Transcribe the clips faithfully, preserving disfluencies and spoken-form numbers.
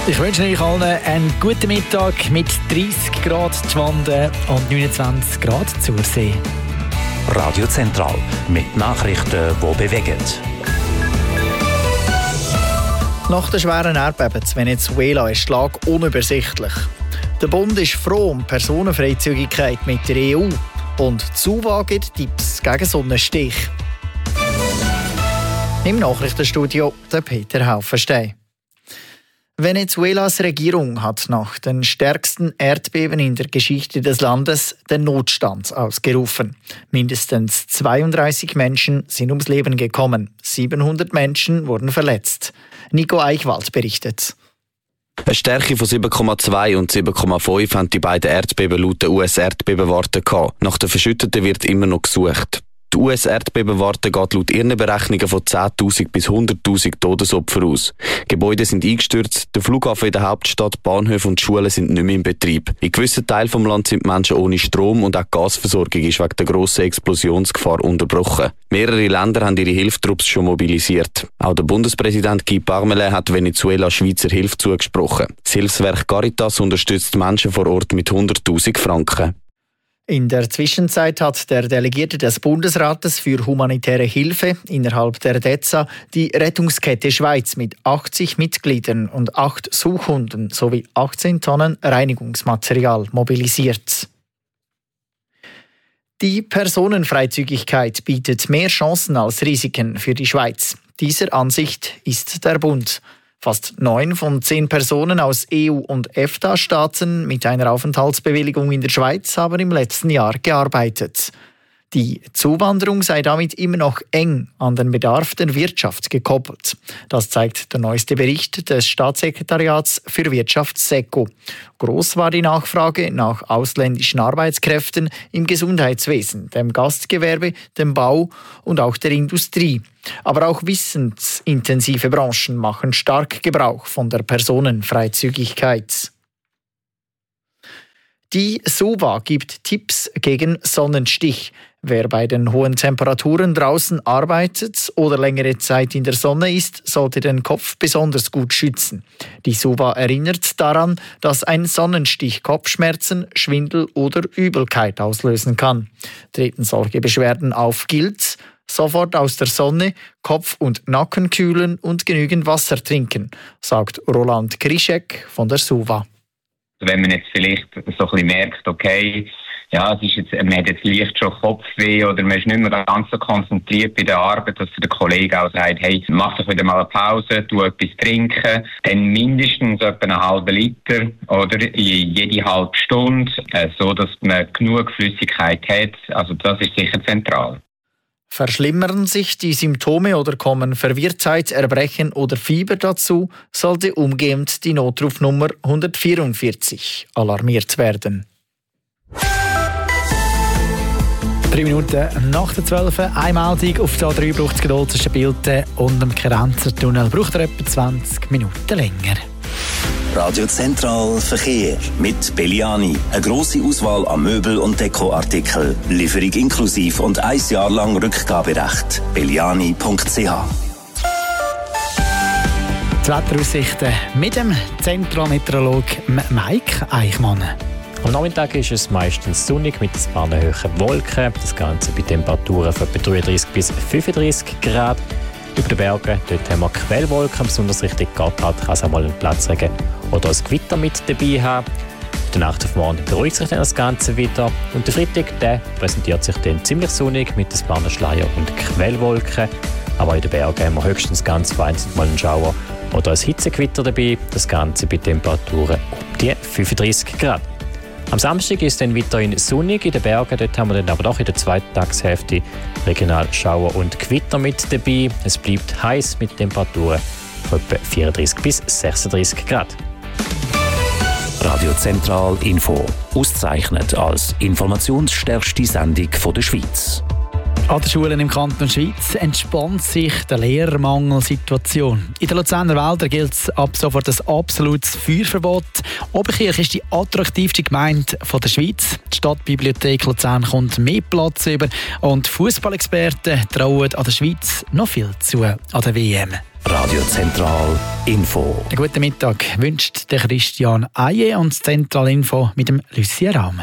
Ich wünsche euch allen einen guten Mittag mit dreißig Grad Schwanden und neunundzwanzig Grad Zursee. Radio Zentral mit Nachrichten, die bewegen. Nach den schweren Erdbeben in Venezuela ist die Lage unübersichtlich. Der Bund ist froh um Personenfreizügigkeit mit der E U und die SUVA gibt Tipps gegen Sonnenstich. Im Nachrichtenstudio der Peter Haufenstein. Venezuelas Regierung hat nach den stärksten Erdbeben in der Geschichte des Landes den Notstand ausgerufen. Mindestens zweiunddreißig Menschen sind ums Leben gekommen. siebenhundert Menschen wurden verletzt. Nico Eichwald berichtet. Eine Stärke von sieben Komma zwei und sieben Komma fünf haben die beiden Erdbeben laut der U S-Erdbebenwarte gehabt. Nach den Verschütteten wird immer noch gesucht. Die U S-Erdbebenwarte geht laut ihren Berechnungen von zehntausend bis hunderttausend Todesopfern aus. Gebäude sind eingestürzt, der Flughafen in der Hauptstadt, Bahnhöfe und Schulen sind nicht mehr in Betrieb. In gewissen Teilen des Landes sind die Menschen ohne Strom und auch die Gasversorgung ist wegen der grossen Explosionsgefahr unterbrochen. Mehrere Länder haben ihre Hilfstrupps schon mobilisiert. Auch der Bundespräsident Guy Parmelin hat Venezuela Schweizer Hilfe zugesprochen. Das Hilfswerk Caritas unterstützt Menschen vor Ort mit hunderttausend Franken. In der Zwischenzeit hat der Delegierte des Bundesrates für humanitäre Hilfe innerhalb der D E Z A die Rettungskette Schweiz mit achtzig Mitgliedern und acht Suchhunden sowie achtzehn Tonnen Reinigungsmaterial mobilisiert. Die Personenfreizügigkeit bietet mehr Chancen als Risiken für die Schweiz. Dieser Ansicht ist der Bund. Fast neun von zehn Personen aus E U- und EFTA-Staaten mit einer Aufenthaltsbewilligung in der Schweiz haben im letzten Jahr gearbeitet. Die Zuwanderung sei damit immer noch eng an den Bedarf der Wirtschaft gekoppelt. Das zeigt der neueste Bericht des Staatssekretariats für Wirtschaft SECO. Groß war die Nachfrage nach ausländischen Arbeitskräften im Gesundheitswesen, dem Gastgewerbe, dem Bau und auch der Industrie. Aber auch wissensintensive Branchen machen stark Gebrauch von der Personenfreizügigkeit. Die SUVA gibt Tipps gegen Sonnenstich. Wer bei den hohen Temperaturen draußen arbeitet oder längere Zeit in der Sonne ist, sollte den Kopf besonders gut schützen. Die SUVA erinnert daran, dass ein Sonnenstich Kopfschmerzen, Schwindel oder Übelkeit auslösen kann. Treten solche Beschwerden auf, gilt sofort aus der Sonne, Kopf und Nacken kühlen und genügend Wasser trinken, sagt Roland Krischek von der SUVA. Wenn man jetzt vielleicht so ein bisschen merkt, okay, ja, es ist jetzt, man hat jetzt leicht schon Kopfweh oder man ist nicht mehr ganz so konzentriert bei der Arbeit, dass der Kollege auch sagt, hey, mach doch wieder mal eine Pause, tu etwas trinken, dann mindestens etwa einen halben Liter oder jede halbe Stunde, äh, so dass man genug Flüssigkeit hat. Also das ist sicher zentral. Verschlimmern sich die Symptome oder kommen Verwirrtheit, Erbrechen oder Fieber dazu, sollte umgehend die Notrufnummer hundertvierundvierzig alarmiert werden. Drei Minuten nach der zwölf. Eine Meldung auf der A drei braucht es Geduld zwischen Bilten und dem Kerenzertunnel. Braucht er etwa zwanzig Minuten länger. Radio Zentral Verkehr mit Belliani. Eine grosse Auswahl an Möbel- und Dekoartikeln. Lieferung inklusiv und ein Jahr lang Rückgaberecht. belliani punkt c h. Die Wetteraussichten mit dem Zentralmeteorologen Mike Eichmann. Am Nachmittag ist es meistens sonnig mit ein paar hohen Wolken. Das Ganze bei Temperaturen von etwa dreiunddreißig bis fünfunddreißig Grad. Über den Bergen dort haben wir Quellwolken, besonders Richtung Gotthard kann es auch mal einen Platzregen oder ein Gewitter mit dabei haben. In der Nacht auf morgen beruhigt sich dann das Ganze wieder. Und der Freitag der präsentiert sich dann ziemlich sonnig mit ein paar Schleier und Quellwolken. Aber in den Bergen haben wir höchstens ganz vereinzelt mal einen Schauer oder ein Hitzegewitter dabei. Das Ganze bei Temperaturen um die fünfunddreißig Grad. Am Samstag ist es dann weiterhin sonnig in den Bergen. Dort haben wir dann aber doch in der zweiten Tageshälfte regional Schauer und Gewitter mit dabei. Es bleibt heiß mit Temperaturen von etwa vierunddreißig bis sechsunddreißig Grad. Radio Zentral Info. Ausgezeichnet als informationsstärkste Sendung der Schweiz. An den Schulen im Kanton Schweiz entspannt sich die Lehrermangelsituation. In den Luzerner Wäldern gilt ab sofort ein absolutes Feuerverbot. Oberkirch ist die attraktivste Gemeinde der Schweiz. Die Stadtbibliothek Luzern kommt mehr Platz über und Fußballexperten trauen an der Schweiz noch viel zu an der W M. Radio Zentral Info. Einen guten Mittag wünscht der Christian Aye und das Zentral Info mit dem Lucien Rahm.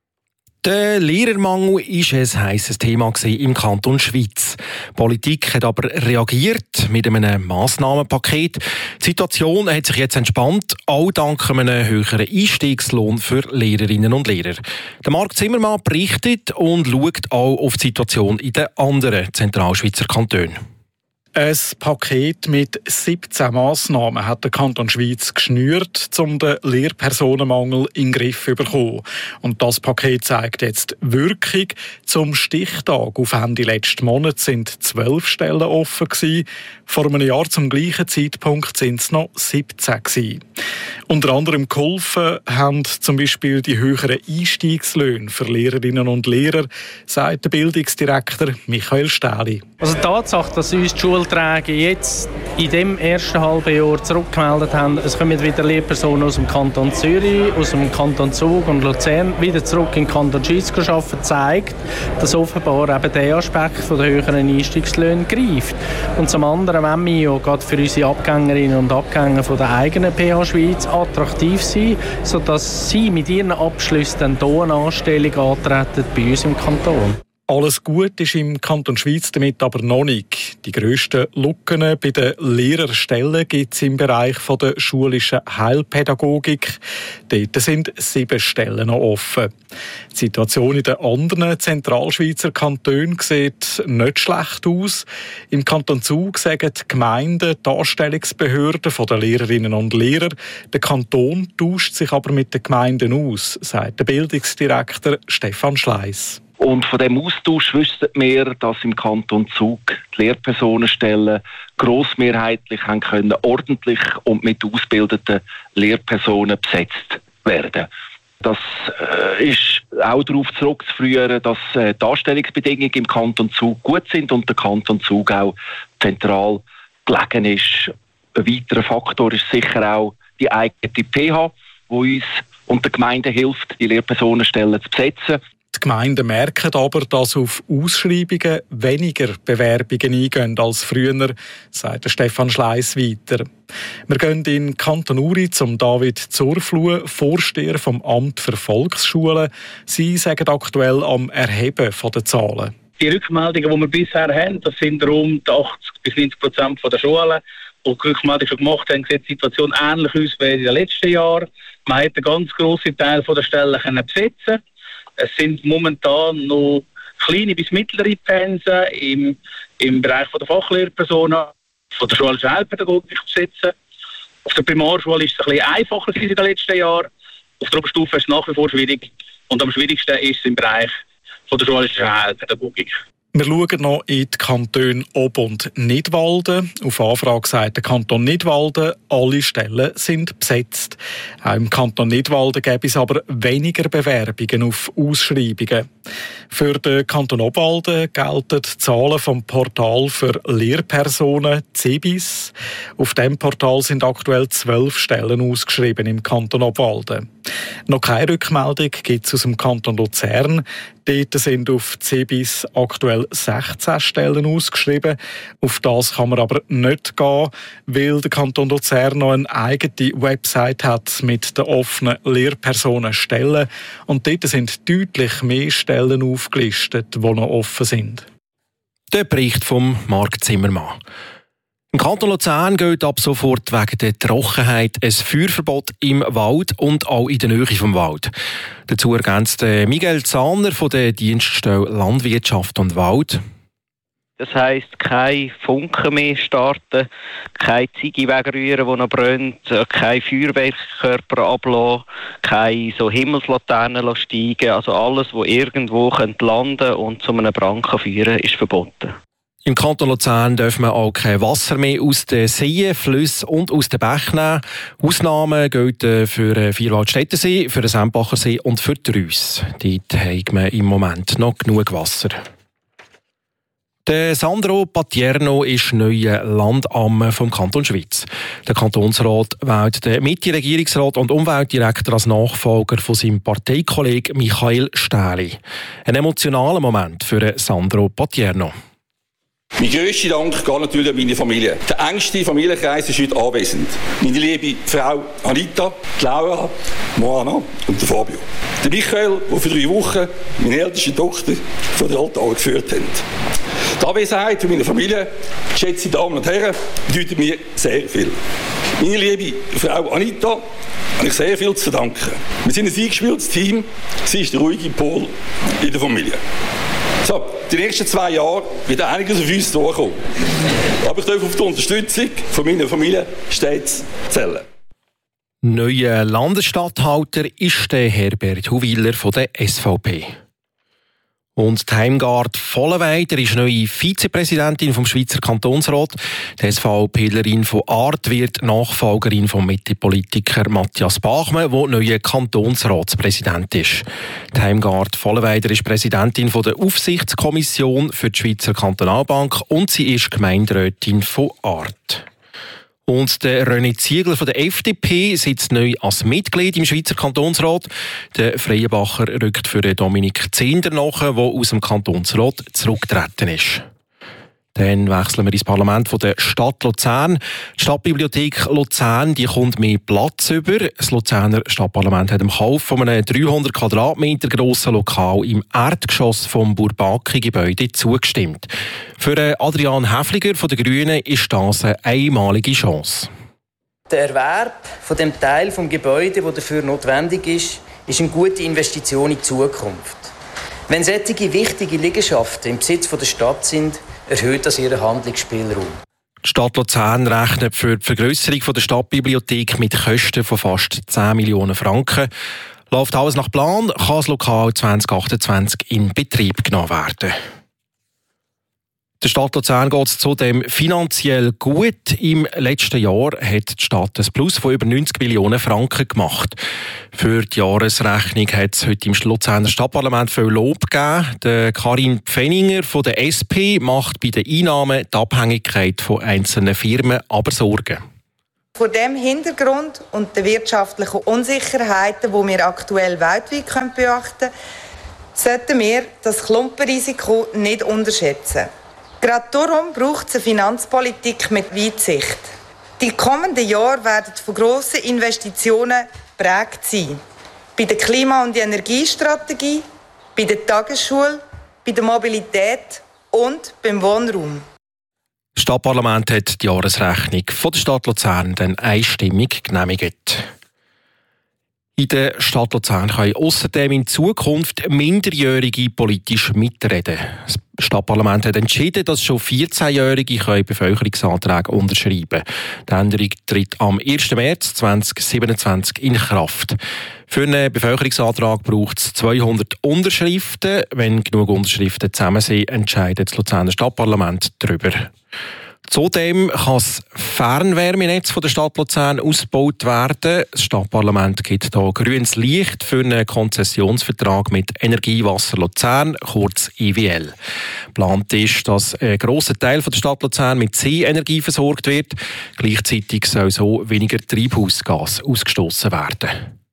Der Lehrermangel war ein heisses Thema im Kanton Schwyz. Die Politik hat aber reagiert mit einem Massnahmenpaket. Die Situation hat sich jetzt entspannt, auch dank einem höheren Einstiegslohn für Lehrerinnen und Lehrer. Der Marc Zimmermann berichtet und schaut auch auf die Situation in den anderen Zentralschweizer Kantonen. Ein Paket mit siebzehn Massnahmen hat der Kanton Schwyz geschnürt, um den Lehrpersonenmangel in den Griff zu bekommen. Und das Paket zeigt jetzt Wirkung. Zum Stichtag auf Ende letzten Monat sind zwölf Stellen offen gewesen. Vor einem Jahr zum gleichen Zeitpunkt sind es noch siebzehn gewesen. Unter anderem geholfen haben zum Beispiel die höheren Einstiegslöhne für Lehrerinnen und Lehrer, sagt der Bildungsdirektor Michael Stähli. Also die Tatsache, dass uns die Schulträger jetzt in dem ersten halben Jahr zurückgemeldet haben, es kommen wieder Lehrpersonen aus dem Kanton Zürich, aus dem Kanton Zug und Luzern wieder zurück in den Kanton Schwyz arbeiten, zeigt, dass offenbar eben der Aspekt von der höheren Einstiegslöhne greift. Und zum anderen, wenn wir ja gerade für unsere Abgängerinnen und Abgänger von der eigenen P H Schweiz attraktiv sind, sodass sie mit ihren Abschlüssen dann hier eine Anstellung antreten bei uns im Kanton. Alles gut ist im Kanton Schwyz damit aber noch nicht. Die grössten Lücken bei den Lehrerstellen gibt es im Bereich der schulischen Heilpädagogik. Dort sind sieben Stellen noch offen. Die Situation in den anderen Zentralschweizer Kantonen sieht nicht schlecht aus. Im Kanton Zug sagen die Gemeinden, die Anstellungsbehörden der Lehrerinnen und Lehrer. Der Kanton tauscht sich aber mit den Gemeinden aus, sagt der Bildungsdirektor Stefan Schleiss. Und von diesem Austausch wissen wir, dass im Kanton Zug die Lehrpersonenstellen grossmehrheitlich haben können, ordentlich und mit ausgebildeten Lehrpersonen besetzt werden. Das äh, ist auch darauf zurückzuführen, dass äh, die Anstellungsbedingungen im Kanton Zug gut sind und der Kanton Zug auch zentral gelegen ist. Ein weiterer Faktor ist sicher auch die eigene P H, die uns und der Gemeinde hilft, die Lehrpersonenstellen zu besetzen. Die Gemeinden merken aber, dass auf Ausschreibungen weniger Bewerbungen eingehen als früher, sagt Stefan Schleiss weiter. Wir gehen in Kanton Uri zum David Zurfluh, Vorsteher vom Amt für Volksschulen. Sie sagen aktuell am Erheben der Zahlen. Die Rückmeldungen, die wir bisher haben, das sind rund achtzig bis neunzig Prozent der Schulen. Und die Rückmeldungen schon gemacht haben, sieht die Situation ähnlich aus wie in den letzten Jahren. Man hat einen ganz grossen Teil der Stellen besetzen. Es sind momentan noch kleine bis mittlere Pensen im, im Bereich der Fachlehrpersonen, von der schulischen Heilpädagogik zu setzen. Auf der Primarschule ist es ein bisschen einfacher in den letzten Jahren. Auf der Oberstufe ist es nach wie vor schwierig. Und am schwierigsten ist es im Bereich von der schulischen Heilpädagogik. Wir schauen noch in die Kantone Ob- und Nidwalden. Auf Anfrage sagt der Kanton Nidwalden, alle Stellen sind besetzt. Auch im Kanton Nidwalden gäbe es aber weniger Bewerbungen auf Ausschreibungen. Für den Kanton Obwalden gelten die Zahlen vom Portal für Lehrpersonen C B I S. Auf diesem Portal sind aktuell zwölf Stellen ausgeschrieben im Kanton Obwalden. Noch keine Rückmeldung gibt es aus dem Kanton Luzern. Dort sind auf C B I S aktuell sechzehn Stellen ausgeschrieben. Auf das kann man aber nicht gehen, weil der Kanton Luzern noch eine eigene Website hat mit den offenen Lehrpersonenstellen. Und dort sind deutlich mehr Stellen aufgelistet, die noch offen sind. Der Bericht von Marc Zimmermann. Im Kanton Luzern gilt ab sofort wegen der Trockenheit ein Feuerverbot im Wald und auch in der Nähe vom Wald. Dazu ergänzt Miguel Zahner von der Dienststelle Landwirtschaft und Wald. Das heisst, kein Funken mehr starten, keine Ziege wegrühren, die noch brennt, kein Feuerwerkkörper ablassen, keine so Himmelslaternen steigen. Also alles, was irgendwo landen könnte und zu einem Brand führen kann, ist verboten. Im Kanton Luzern darf man auch kein Wasser mehr aus den Seen, Flüssen und aus den Bächen nehmen. Ausnahmen gelten für den Vierwaldstättersee, für den Sempachersee und für die Reuss. Dort hat man im Moment noch genug Wasser. Der Sandro Patierno ist neuer Landamme vom Kanton Schwyz. Der Kantonsrat wählt den Mitte-Regierungsrat und Umweltdirektor als Nachfolger von seinem Parteikollegen Michael Stähli. Ein emotionaler Moment für Sandro Patierno. Mein grösster Dank geht natürlich an meine Familie. Der engste Familienkreis ist heute anwesend. Meine liebe Frau Anita, die Laura, Moana und der Fabio. Der Michael, der für drei Wochen meine älteste Tochter von der Altar geführt hat. Die Anwesenheit von meiner Familie, geschätzte Damen und Herren, bedeutet mir sehr viel. Meine liebe Frau Anita habe ich sehr viel zu verdanken. Wir sind ein eingespieltes Team. Sie ist der ruhige Pol in der Familie. So, die nächsten zwei Jahre wird einiges auf uns zukommen. Aber ich darf auf die Unterstützung von meiner Familie stets zählen. Neuer Landesstatthalter ist der Herbert Huwiler von der S V P. Und die Heimgard Vollenweider ist neue Vizepräsidentin vom Schweizer Kantonsrat. Die SVPlerin von Art wird Nachfolgerin vom Mitte-Politiker Matthias Bachmann, der neuer Kantonsratspräsident ist. Die Heimgard Vollenweider ist Präsidentin von der Aufsichtskommission für die Schweizer Kantonalbank und sie ist Gemeinderätin von Art. Und der René Ziegler von der F D P sitzt neu als Mitglied im Schweizer Kantonsrat. Der Freienbacher rückt für Dominik Zehnder nach, der aus dem Kantonsrat zurückgetreten ist. Dann wechseln wir ins Parlament von der Stadt Luzern. Die Stadtbibliothek Luzern die kommt mehr Platz über. Das Luzerner Stadtparlament hat dem Kauf von einem dreihundert Quadratmeter grossen Lokal im Erdgeschoss vom Bourbaki-Gebäude zugestimmt. Für Adrian Häfliger von den Grünen ist das eine einmalige Chance. Der Erwerb von dem Teil des Gebäudes, der dafür notwendig ist, ist eine gute Investition in die Zukunft. Wenn solche wichtige Liegenschaften im Besitz der Stadt sind, erhöht das ihren Handlungsspielraum. Die Stadt Luzern rechnet für die Vergrösserung der Stadtbibliothek mit Kosten von fast zehn Millionen Franken. Läuft alles nach Plan, kann das Lokal zwanzig achtundzwanzig in Betrieb genommen werden. Der Stadt Luzern geht es zudem finanziell gut. Im letzten Jahr hat die Stadt ein Plus von über neunzig Millionen Franken gemacht. Für die Jahresrechnung hat es heute im Luzerner Stadtparlament viel Lob gegeben. Der Karin Pfenninger von der S P macht bei den Einnahmen die Abhängigkeit von einzelnen Firmen aber Sorgen. Vor diesem Hintergrund und den wirtschaftlichen Unsicherheiten, die wir aktuell weltweit beachten können, sollten wir das Klumpenrisiko nicht unterschätzen. Gerade darum braucht es eine Finanzpolitik mit Weitsicht. Die kommenden Jahre werden von grossen Investitionen geprägt sein. Bei der Klima- und Energiestrategie, bei der Tagesschule, bei der Mobilität und beim Wohnraum. Das Stadtparlament hat die Jahresrechnung von der Stadt Luzern dann einstimmig genehmigt. In der Stadt Luzern können außerdem in Zukunft Minderjährige politisch mitreden. Das Stadtparlament hat entschieden, dass schon vierzehnjährige Bevölkerungsanträge unterschreiben können. Die Änderung tritt am ersten März zweitausendsiebenundzwanzig in Kraft. Für einen Bevölkerungsantrag braucht es zweihundert Unterschriften. Wenn genug Unterschriften zusammen sind, entscheidet das Luzerner Stadtparlament darüber. Zudem kann das Fernwärmenetz der Stadt Luzern ausgebaut werden. Das Stadtparlament gibt hier grünes Licht für einen Konzessionsvertrag mit Energiewasser Luzern, kurz E W L. Geplant ist, dass ein grosser Teil der Stadt Luzern mit Seenergie versorgt wird. Gleichzeitig soll so weniger Treibhausgas ausgestoßen werden.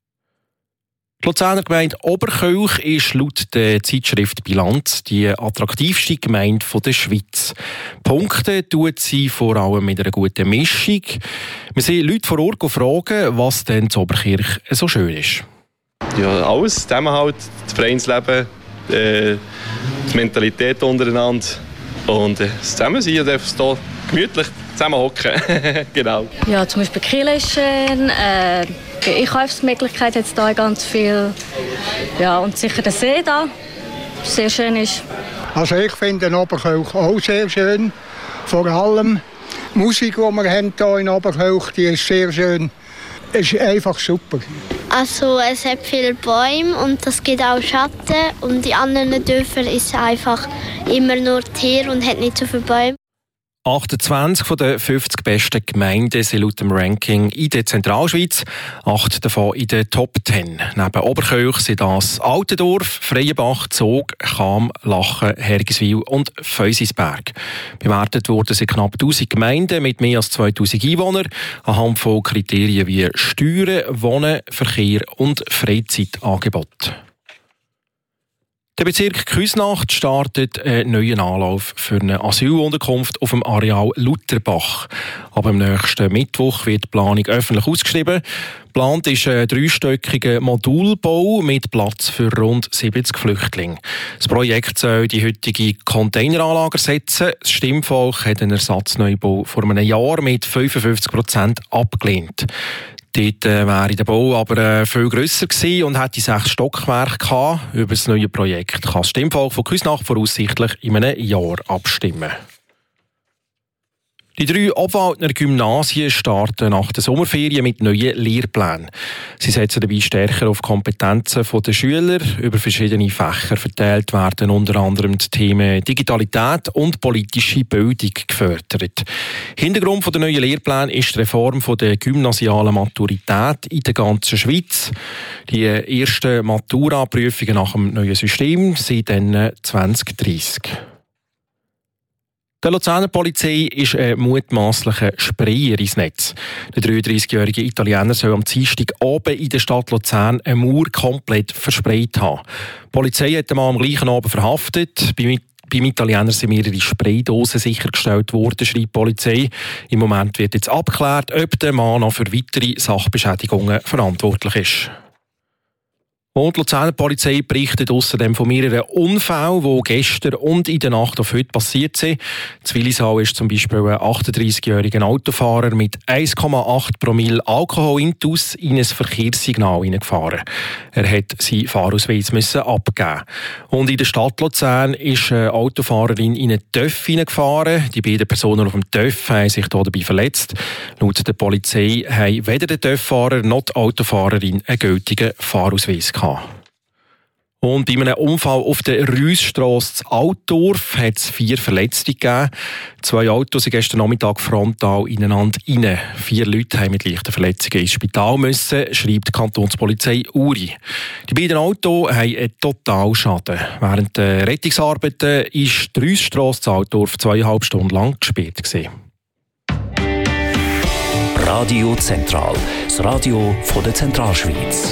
Die Luzerner Gemeinde Oberkirch ist laut der Zeitschrift Bilanz die attraktivste Gemeinde der Schweiz. Punkte tut sie vor allem mit einer guten Mischung. Wir sehen Leute vor Ort fragen, was denn in Oberkirch so schön ist. Ja, alles. Zusammenhalt, das Vereinsleben, äh, die Mentalität untereinander und äh, das Zusammensein. Ich darf hier gemütlich zusammen hocken. Genau. Ja, zum Beispiel Kirche ist schön. Äh, die Einkaufsmöglichkeit hat es hier ganz viel. Ja, und sicher der See da, sehr schön ist. Also ich finde den Oberkirch auch sehr schön. Vor allem die Musik, die wir haben hier in Oberkirch, die ist sehr schön. Es ist einfach super. Also es hat viele Bäume und es gibt auch Schatten. Und in anderen Dörfern ist es einfach immer nur Tier und hat nicht so viele Bäume. achtundzwanzig von den fünfzig besten Gemeinden sind laut dem Ranking in der Zentralschweiz, acht davon in den Top zehn. Neben Oberkirch sind das Altendorf, Freienbach, Zog, Cham, Lachen, Hergiswil und Feusisberg. Bewertet wurden sie knapp tausend Gemeinden mit mehr als zweitausend Einwohnern anhand von Kriterien wie Steuern, Wohnen, Verkehr und Freizeitangebot. Der Bezirk Küsnacht startet einen neuen Anlauf für eine Asylunterkunft auf dem Areal Lutherbach. Ab dem nächsten Mittwoch wird die Planung öffentlich ausgeschrieben. Geplant ist ein dreistöckiger Modulbau mit Platz für rund siebzig Flüchtlinge. Das Projekt soll die heutige Containeranlage ersetzen. Das Stimmvolk hat einen Ersatzneubau vor einem Jahr mit fünfundfünfzig Prozent abgelehnt. Dort äh, wäre der Bau aber äh, viel grösser gewesen und hätte sechs Stockwerke gehabt. Über das neue Projekt kann das Stimmvolk von Küsnacht voraussichtlich in einem Jahr abstimmen. Die drei Obwaldner Gymnasien starten nach der Sommerferien mit neuen Lehrplänen. Sie setzen dabei stärker auf Kompetenzen der Schüler. Über verschiedene Fächer verteilt werden unter anderem die Themen Digitalität und politische Bildung gefördert. Hintergrund der neuen Lehrpläne ist die Reform der gymnasialen Maturität in der ganzen Schweiz. Die ersten Matura-Prüfungen nach dem neuen System sind dann zwanzig dreißig. Der Luzerner Polizei ist ein mutmaßlicher Sprayer ins Netz. Der dreiunddreißigjährige Italiener soll am Dienstag oben in der Stadt Luzern eine Mauer komplett versprayt haben. Die Polizei hat den Mann am gleichen Abend verhaftet. Beim Beim Italiener sind mehrere Spraydosen sichergestellt worden, schreibt die Polizei. Im Moment wird jetzt abgeklärt, ob der Mann noch für weitere Sachbeschädigungen verantwortlich ist. Und die Luzerner Polizei berichtet außerdem von mehreren Unfällen, die gestern und in der Nacht auf heute passiert sind. In Willisau ist zum Beispiel ein achtunddreißigjähriger Autofahrer mit eins Komma acht Promille Alkoholintus in ein Verkehrssignal hineingefahren. Er hat seinen Fahrausweis müssen abgeben. Und in der Stadt Luzern ist eine Autofahrerin in einen Töff hineingefahren. Die beiden Personen auf dem Töff haben sich dabei verletzt. Laut der Polizei haben weder der Töfffahrer noch die Autofahrerin einen gültigen Fahrausweis gehabt. Und bei einem Unfall auf der Rüssstrasse in Altdorf hat es vier Verletzte gegeben. Zwei Autos sind gestern Nachmittag frontal ineinander rein. Vier Leute haben mit leichten Verletzungen ins Spital müssen, schreibt die Kantonspolizei Uri. Die beiden Autos haben einen Totalschaden. Während der Rettungsarbeiten ist die Rüssstrasse in Altdorf zweieinhalb Stunden lang gesperrt gewesen. Radio Zentral, das Radio von der Zentralschweiz.